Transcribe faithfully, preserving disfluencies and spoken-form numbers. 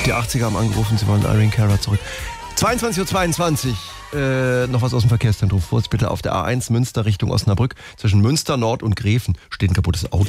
Die achtziger haben angerufen, sie wollen Irene Cara zurück. zweiundzwanzig Uhr zweiundzwanzig. Äh, noch was aus dem Verkehrszentrum. Vorsicht bitte auf der A eins Münster Richtung Osnabrück. Zwischen Münster Nord und Gräfen steht ein kaputtes Auto.